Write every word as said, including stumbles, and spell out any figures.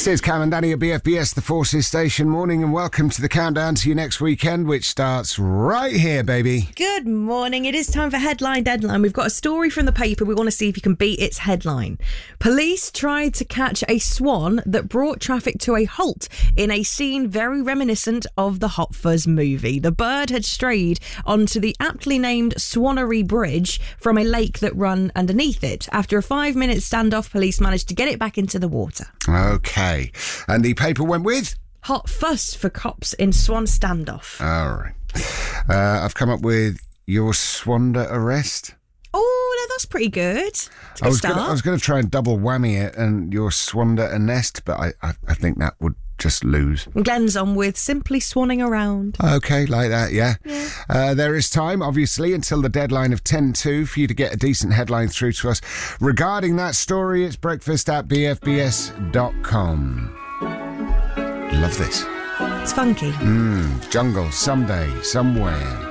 This is Cam and Danny at B F B S, the Forces Station. Morning and welcome to the countdown to your next weekend, which starts right here, baby. Good morning. It is time for Headline Deadline. We've got a story from the paper. We want to see if you can beat its headline. Police tried to catch a swan that brought traffic to a halt in a scene very reminiscent of the Hot Fuzz movie. The bird had strayed onto the aptly named Swanery Bridge from a lake that ran underneath it. After a five-minute standoff, police managed to get it back into the water. Okay. And the paper went with? Hot fuss for cops in swan standoff. All right. Uh, I've come up with your Swanda arrest. Oh, no, that's pretty good. It's a good I was start. Gonna, I was going to try and double whammy it and your Swanda a nest, but I, I, I think that would just lose. Glenn's on with Simply Swanning Around. Okay, like that, yeah. yeah. Uh, there is time, obviously, until the deadline of ten two for you to get a decent headline through to us. Regarding that story, it's breakfast at b f b s dot com. Love this. It's funky. Mm, jungle, someday, somewhere.